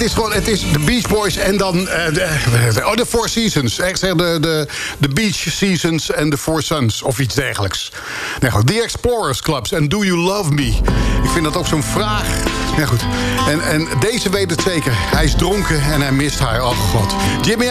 is gewoon, het is de Beach Boys en dan de Four Seasons. Ik zeg de Beach Seasons en de Four Sons of iets dergelijks. Nee, goed. The Explorers Clubs en Do You Love Me? Ik vind dat ook zo'n vraag. Ja, goed. En deze weet het zeker. Hij is dronken en hij mist haar. Oh god. Jimmy